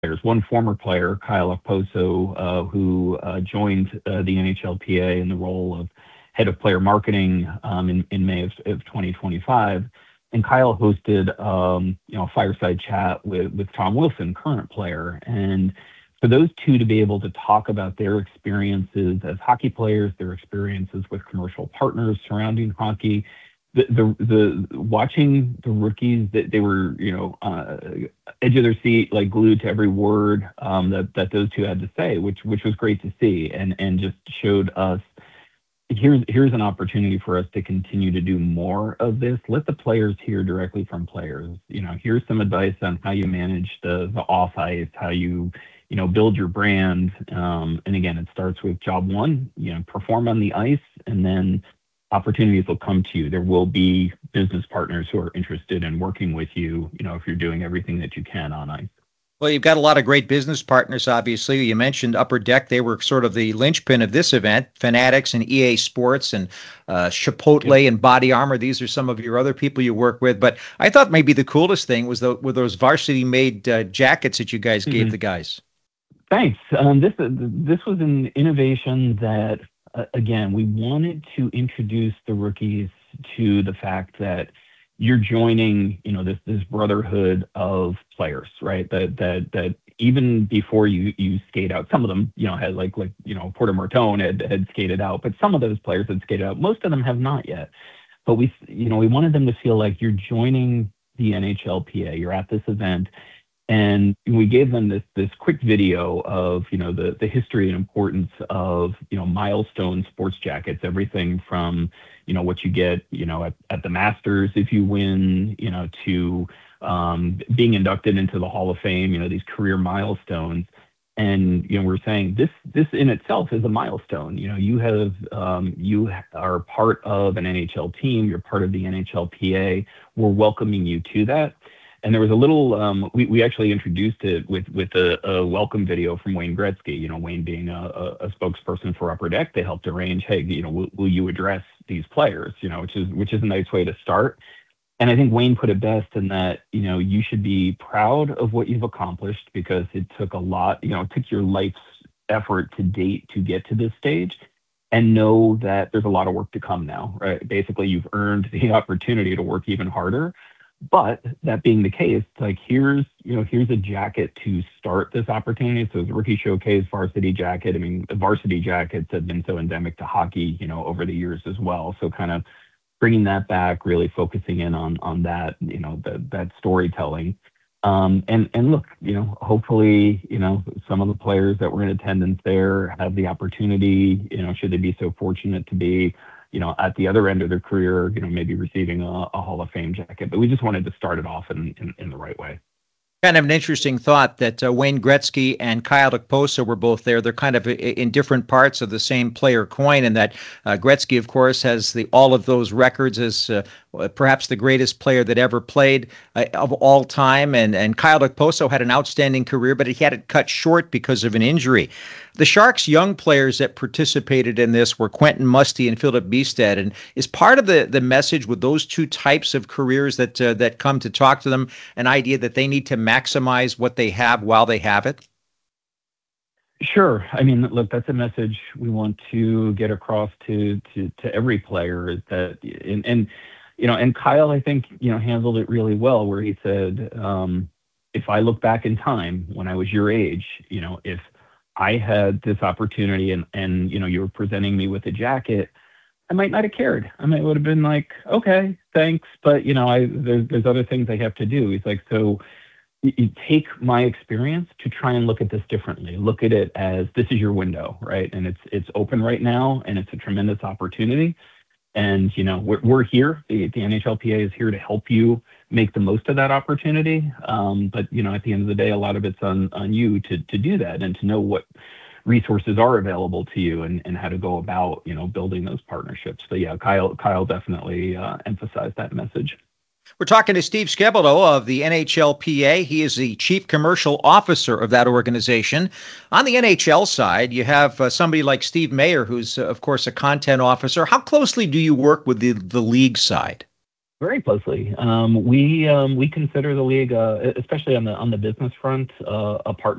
players. One former player, Kyle Okposo, who joined the NHLPA in the role of head of player marketing in May of 2025. And Kyle hosted, a fireside chat with Tom Wilson, current player. And for those two to be able to talk about their experiences as hockey players, their experiences with commercial partners surrounding hockey, the watching the rookies, that they were edge of their seat, like glued to every word that those two had to say, which was great to see, and just showed us here's an opportunity for us to continue to do more of this. Let the players hear directly from players. Here's some advice on how you manage the off ice, how you build your brand. And again, it starts with job one, perform on the ice, and then opportunities will come to you. There will be business partners who are interested in working with you, if you're doing everything that you can on ice. Well, you've got a lot of great business partners, obviously. You mentioned Upper Deck. They were sort of the linchpin of this event. Fanatics and EA Sports and Chipotle and Body Armor. These are some of your other people you work with. But I thought maybe the coolest thing was were those varsity-made jackets that you guys gave the guys. Thanks. This was an innovation that, again, we wanted to introduce the rookies to the fact that you're joining, this brotherhood of players, right? That even before you skate out, some of them, had Porter Martone had skated out, but some of those players had skated out. Most of them have not yet. But we wanted them to feel like you're joining the NHLPA. You're at this event. And we gave them this quick video of, the history and importance of, milestone sports jackets, everything from, what you get, at the Masters if you win, to being inducted into the Hall of Fame, these career milestones. And, we're saying this in itself is a milestone. You are part of an NHL team. You're part of the NHLPA. We're welcoming you to that. And there was a little, we actually introduced it with a welcome video from Wayne Gretzky. Wayne being a spokesperson for Upper Deck, they helped arrange, hey, will you address these players? Which is a nice way to start. And I think Wayne put it best in that, you should be proud of what you've accomplished because it took a lot, it took your life's effort to date to get to this stage, and know that there's a lot of work to come now, right? Basically, you've earned the opportunity to work even harder. But that being the case, here's a jacket to start this opportunity. So the Rookie Showcase varsity jacket. I mean, varsity jackets have been so endemic to hockey, over the years as well. So kind of bringing that back, really focusing in on that, that storytelling. And look, hopefully, some of the players that were in attendance there have the opportunity, should they be so fortunate to be, at the other end of their career, maybe receiving a Hall of Fame jacket. But we just wanted to start it off in the right way. Kind of an interesting thought that Wayne Gretzky and Kyle Okposo were both there. They're kind of in different parts of the same player coin, and that Gretzky, of course, has all of those records as perhaps the greatest player that ever played of all time. And Kyle Okposo had an outstanding career, but he had it cut short because of an injury. The Sharks' young players that participated in this were Quentin Musty and Philip Biested. And is part of the message with those two types of careers that come to talk to them an idea that they need to maximize what they have while they have it? Sure. I mean, look, that's a message we want to get across to every player, is that, and Kyle, I think, handled it really well, where he said, if I look back in time when I was your age, if I had this opportunity and you were presenting me with a jacket, I might not have cared. I might would have been like, okay, thanks, but there's other things I have to do. He's like, so you take my experience to try and look at this differently. Look at it as this is your window, right? And it's open right now, and it's a tremendous opportunity. And we're here. The NHLPA is here to help you make the most of that opportunity. But at the end of the day, a lot of it's on you to do that and to know what resources are available to you and how to go about building those partnerships. But yeah, Kyle definitely emphasized that message. We're talking to Steve Skebelo of the NHLPA. He is the chief commercial officer of that organization. On the NHL side, you have somebody like Steve Mayer, who's, of course, a content officer. How closely do you work with the league side? Very closely. We consider the league, especially on the business front, a partner